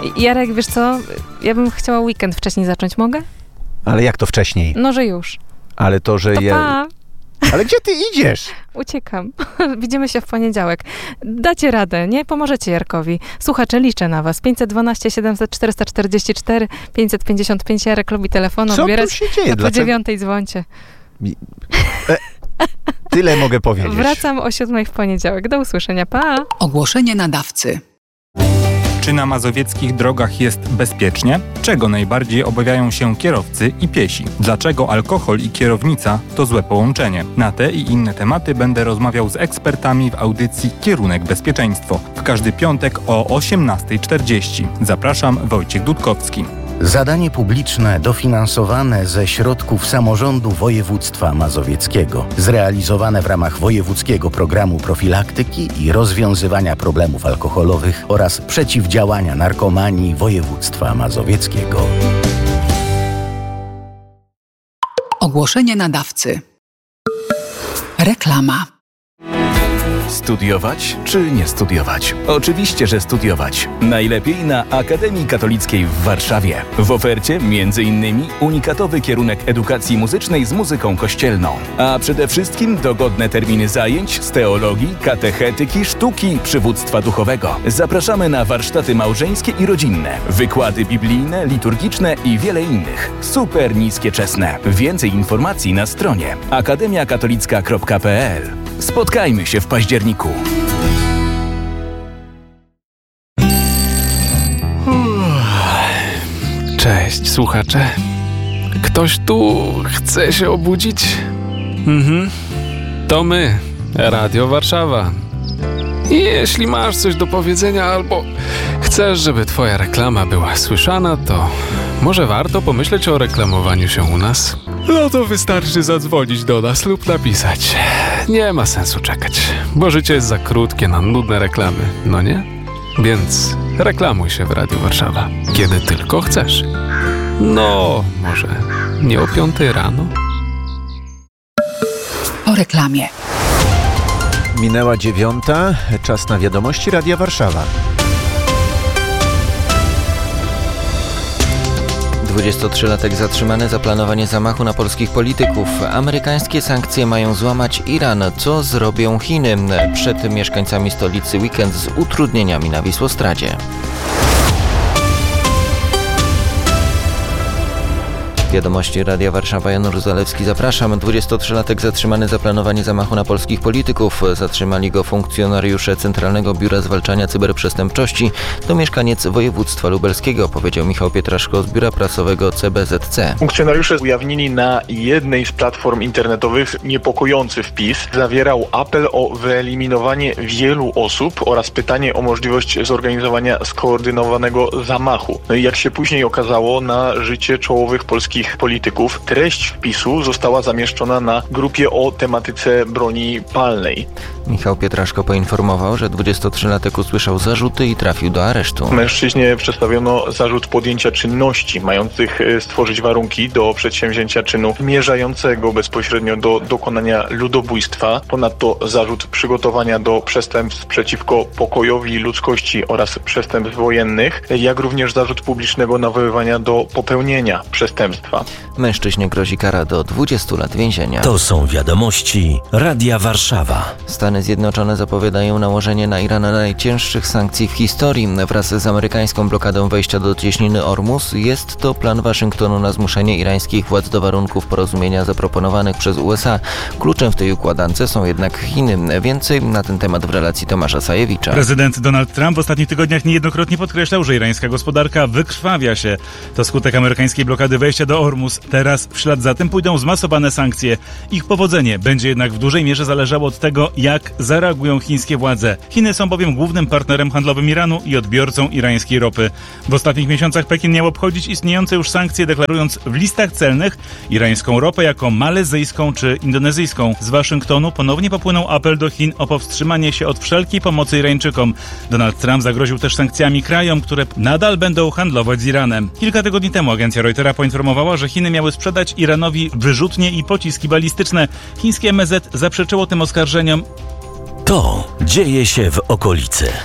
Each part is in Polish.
Jarek, wiesz co? Ja bym chciała weekend wcześniej zacząć, mogę? Ale jak to wcześniej? No, że już. Ale to, że Pa. Ale gdzie ty idziesz? Uciekam. Widzimy się w poniedziałek. Dacie radę, nie? Pomożecie Jarkowi. Słuchacze, liczę na was. 512 700 444 555. Jarek lubi telefon odbierać. Co tu się dzieje? Po 9:00 dzwońcie. Tyle mogę powiedzieć. Wracam o 7:00 w poniedziałek. Do usłyszenia. Pa! Ogłoszenie nadawcy. Czy na mazowieckich drogach jest bezpiecznie? Czego najbardziej obawiają się kierowcy i piesi? Dlaczego alkohol i kierownica to złe połączenie? Na te i inne tematy będę rozmawiał z ekspertami w audycji Kierunek Bezpieczeństwo. W każdy piątek o 18:40. Zapraszam, Wojciech Dudkowski. Zadanie publiczne dofinansowane ze środków samorządu województwa mazowieckiego, zrealizowane w ramach wojewódzkiego programu profilaktyki i rozwiązywania problemów alkoholowych oraz przeciwdziałania narkomanii województwa mazowieckiego. Ogłoszenie nadawcy. Reklama. Studiować czy nie studiować? Oczywiście, że studiować. Najlepiej na Akademii Katolickiej w Warszawie. W ofercie m.in. unikatowy kierunek edukacji muzycznej z muzyką kościelną. A przede wszystkim dogodne terminy zajęć z teologii, katechetyki, sztuki, przywództwa duchowego. Zapraszamy na warsztaty małżeńskie i rodzinne, wykłady biblijne, liturgiczne i wiele innych. Super niskie czesne. Więcej informacji na stronie akademiakatolicka.pl. Spotkajmy się w październiku. Cześć, słuchacze. Ktoś tu chce się obudzić? To my, Radio Warszawa. I jeśli masz coś do powiedzenia albo chcesz, żeby twoja reklama była słyszana, to może warto pomyśleć o reklamowaniu się u nas? No to wystarczy zadzwonić do nas lub napisać. Nie ma sensu czekać, bo życie jest za krótkie na nudne reklamy, no nie? Więc reklamuj się w Radiu Warszawa, kiedy tylko chcesz. No, może nie o 5:00 rano? O reklamie. Minęła 9:00, czas na wiadomości Radia Warszawa. 23-latek zatrzymany za planowanie zamachu na polskich polityków. Amerykańskie sankcje mają złamać Iran. Co zrobią Chiny? Przed mieszkańcami stolicy weekend z utrudnieniami na Wisłostradzie. Wiadomości Radia Warszawa, Janusz Zalewski, zapraszam. 23-latek zatrzymany za planowanie zamachu na polskich polityków. Zatrzymali go funkcjonariusze Centralnego Biura Zwalczania Cyberprzestępczości. To mieszkaniec województwa lubelskiego, powiedział Michał Pietraszko z biura prasowego CBZC. Funkcjonariusze ujawnili na jednej z platform internetowych niepokojący wpis. Zawierał apel o wyeliminowanie wielu osób oraz pytanie o możliwość zorganizowania skoordynowanego zamachu. No i jak się później okazało, na życie czołowych polskich polityków treść wpisu została zamieszczona na grupie o tematyce broni palnej. Michał Pietraszko poinformował, że 23-latek usłyszał zarzuty i trafił do aresztu. Mężczyźnie przedstawiono zarzut podjęcia czynności mających stworzyć warunki do przedsięwzięcia czynu zmierzającego bezpośrednio do dokonania ludobójstwa. Ponadto zarzut przygotowania do przestępstw przeciwko pokojowi i ludzkości oraz przestępstw wojennych, jak również zarzut publicznego nawoływania do popełnienia przestępstwa. Mężczyźnie grozi kara do 20 lat więzienia. To są wiadomości Radia Warszawa. Stany Zjednoczone zapowiadają nałożenie na Iran najcięższych sankcji w historii. Wraz z amerykańską blokadą wejścia do cieśniny Ormus jest to plan Waszyngtonu na zmuszenie irańskich władz do warunków porozumienia zaproponowanych przez USA. Kluczem w tej układance są jednak Chiny. Więcej na ten temat w relacji Tomasza Sajewicza. Prezydent Donald Trump w ostatnich tygodniach niejednokrotnie podkreślał, że irańska gospodarka wykrwawia się. To skutek amerykańskiej blokady wejścia do Ormus. Teraz w ślad za tym pójdą zmasowane sankcje. Ich powodzenie będzie jednak w dużej mierze zależało od tego, jak zareagują chińskie władze. Chiny są bowiem głównym partnerem handlowym Iranu i odbiorcą irańskiej ropy. W ostatnich miesiącach Pekin miał obchodzić istniejące już sankcje, deklarując w listach celnych irańską ropę jako malezyjską czy indonezyjską. Z Waszyngtonu ponownie popłynął apel do Chin o powstrzymanie się od wszelkiej pomocy Irańczykom. Donald Trump zagroził też sankcjami krajom, które nadal będą handlować z Iranem. Kilka tygodni temu agencja Reutera poinformowała, że Chiny miały sprzedać Iranowi wyrzutnie i pociski balistyczne. Chińskie MSZ zaprzeczyło tym oskarżeniom. To dzieje się w okolicy.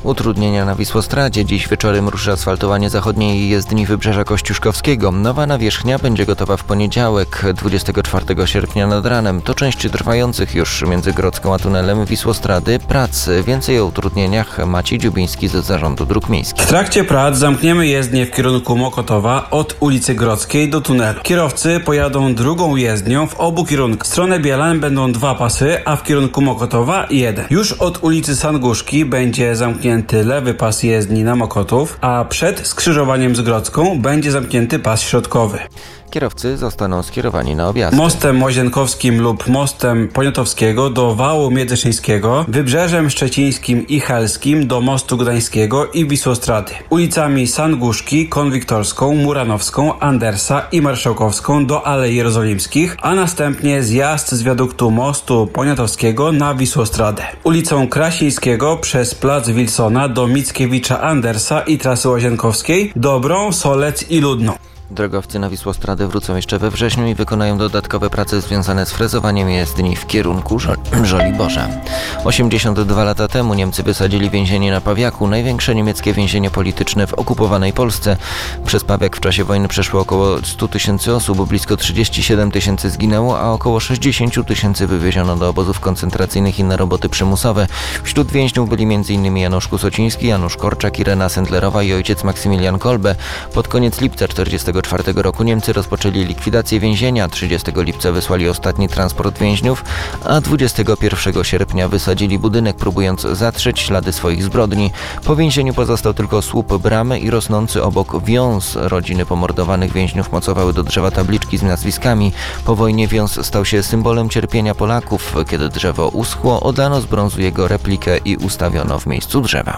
Utrudnienia na Wisłostradzie. Dziś wieczorem ruszy asfaltowanie zachodniej jezdni Wybrzeża Kościuszkowskiego. Nowa nawierzchnia będzie gotowa w poniedziałek, 24 sierpnia nad ranem. To część trwających już między Grodzką a tunelem Wisłostrady prac. Więcej o utrudnieniach Maciej Dziubiński z Zarządu Dróg Miejskich. W trakcie prac zamkniemy jezdnię w kierunku Mokotowa od ulicy Grodzkiej do tunelu. Kierowcy pojadą drugą jezdnią w obu kierunkach. W stronę Bielan będą 2 pasy, a w kierunku Mokotowa 1. Już od ulicy Sanguszki będzie zamknięty lewy pas jezdni na Mokotów, a przed skrzyżowaniem z Grodzką będzie zamknięty pas środkowy. Kierowcy zostaną skierowani na objazdy. Mostem Łazienkowskim lub mostem Poniatowskiego do Wału Międzyszejskiego, Wybrzeżem Szczecińskim i Helskim do Mostu Gdańskiego i Wisłostrady. Ulicami Sanguszki, Konwiktorską, Muranowską, Andersa i Marszałkowską do Alei Jerozolimskich, a następnie zjazd z wiaduktu Mostu Poniatowskiego na Wisłostradę. Ulicą Krasińskiego przez Plac Wilsona do Mickiewicza Andersa i trasy Łazienkowskiej, Dobrą, Solec i Ludną. Drogowcy na Wisłostradę wrócą jeszcze we wrześniu i wykonają dodatkowe prace związane z frezowaniem jezdni w kierunku Żoliborza. 82 lata temu Niemcy wysadzili więzienie na Pawiaku, największe niemieckie więzienie polityczne w okupowanej Polsce. Przez Pawiak w czasie wojny przeszło około 100 000 osób, blisko 37 000 zginęło, a około 60 000 wywieziono do obozów koncentracyjnych i na roboty przymusowe. Wśród więźniów byli m.in. Janusz Kusociński, Janusz Korczak, Irena Sendlerowa i ojciec Maksymilian Kolbe. Pod koniec lipca 1944 roku Niemcy rozpoczęli likwidację więzienia, 30 lipca wysłali ostatni transport więźniów, a 21 sierpnia wysadzili budynek, próbując zatrzeć ślady swoich zbrodni. Po więzieniu pozostał tylko słup bramy i rosnący obok wiąz. Rodziny pomordowanych więźniów mocowały do drzewa tabliczki z nazwiskami. Po wojnie wiąz stał się symbolem cierpienia Polaków. Kiedy drzewo uschło, oddano z brązu jego replikę i ustawiono w miejscu drzewa.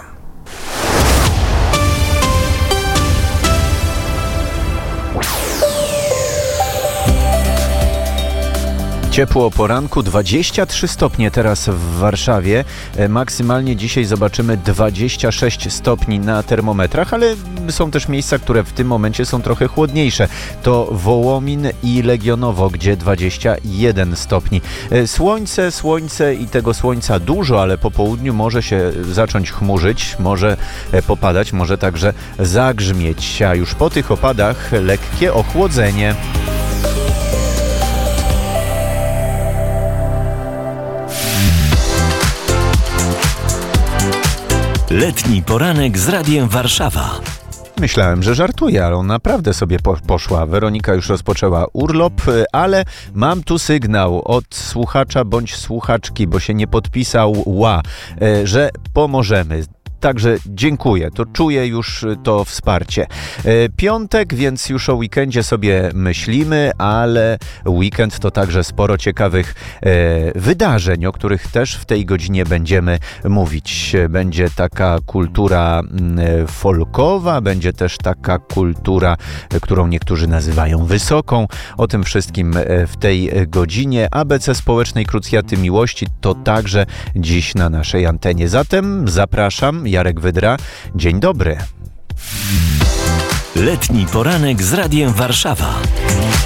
Ciepło o poranku, 23 stopnie teraz w Warszawie. Maksymalnie dzisiaj zobaczymy 26 stopni na termometrach, ale są też miejsca, które w tym momencie są trochę chłodniejsze. To Wołomin i Legionowo, gdzie 21 stopni. Słońce i tego słońca dużo, ale po południu może się zacząć chmurzyć, może popadać, może także zagrzmieć, a już po tych opadach lekkie ochłodzenie. Letni poranek z Radiem Warszawa. Myślałem, że żartuje, ale on naprawdę sobie poszła. Weronika już rozpoczęła urlop, ale mam tu sygnał od słuchacza bądź słuchaczki, bo się nie podpisał że pomożemy. Także dziękuję, to czuję już to wsparcie. Piątek, więc już o weekendzie sobie myślimy, ale weekend to także sporo ciekawych wydarzeń, o których też w tej godzinie będziemy mówić. Będzie taka kultura folkowa, będzie też taka kultura, którą niektórzy nazywają wysoką. O tym wszystkim w tej godzinie. ABC Społecznej Krucjaty Miłości to także dziś na naszej antenie. Zatem zapraszam, Jarek Wydra. Dzień dobry. Letni poranek z Radiem Warszawa.